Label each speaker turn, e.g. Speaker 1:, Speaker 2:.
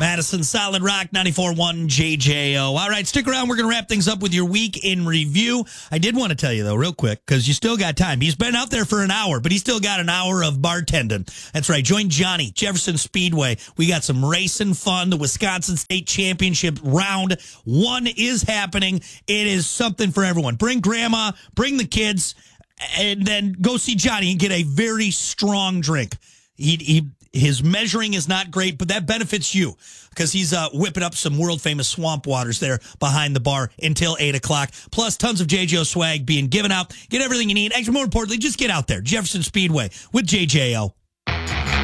Speaker 1: Madison Solid Rock 94.1 JJO. All right, stick around. We're going to wrap things up with your week in review. I did want to tell you, though, real quick, because you still got time. He's been out there for an hour, but he's still got an hour of bartending. That's right. Join Johnny, Jefferson Speedway. We got some racing fun. The Wisconsin State Championship round 1 is happening. It is something for everyone. Bring grandma, bring the kids, and then go see Johnny and get a very strong drink. His measuring is not great, but that benefits you because he's whipping up some world-famous swamp waters there behind the bar until 8 o'clock. Plus, tons of JJO swag being given out. Get everything you need. Actually, more importantly, just get out there. Jefferson Speedway with JJO.